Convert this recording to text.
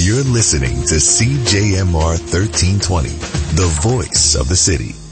You're listening to CJMR 1320, the voice of the city.